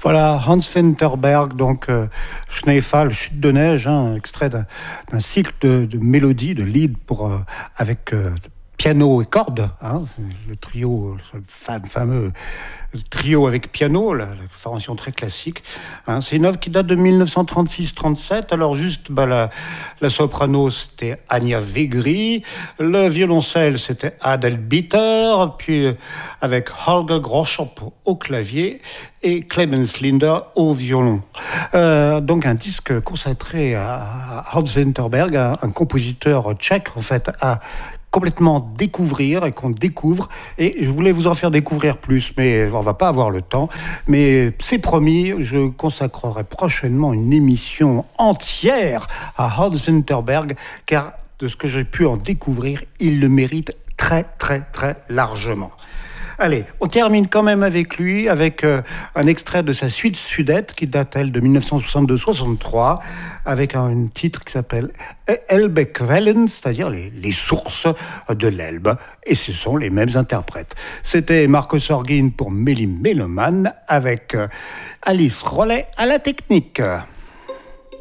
Voilà, Hans Winterberg, donc Schneefall, Chute de neige, extrait d'un cycle de mélodies, de lead avec piano et cordes, le trio, le fameux trio avec piano, la formation très classique. C'est une œuvre qui date de 1936-37. Alors juste, la soprano, c'était Anja Wegry, le violoncelle, c'était Adel Bitter, puis avec Holger Groschop au clavier et Clemens Linder au violon. Donc un disque consacré à Hans Winterberg, un compositeur tchèque, en fait, complètement découvrir et qu'on découvre. Et je voulais vous en faire découvrir plus, mais on va pas avoir le temps. Mais c'est promis, je consacrerai prochainement une émission entière à Hans Winterberg, car de ce que j'ai pu en découvrir, il le mérite très, très, très largement. Allez, on termine quand même avec lui, avec un extrait de sa suite Sudette, qui date, elle, de 1962-63, avec un titre qui s'appelle Elbequellen, c'est-à-dire les sources de l'Elbe. Et ce sont les mêmes interprètes. C'était Marcos Orguin pour Méli Méloman, avec Alice Rollet à la technique.